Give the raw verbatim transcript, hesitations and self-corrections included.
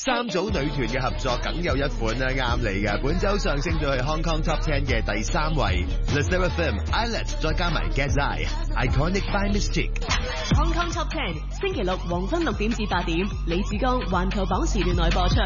三組女團嘅合作梗有一款啦，啱你嘅。本週上升咗去 Hong Kong Top Ten 嘅第三位 ，Le Seraphim、Islet 再加埋 Get Eye、Iconic by Mystique。Hong Kong Top Ten 星期六黃昏六點至八點，李志剛環球榜時段內播出。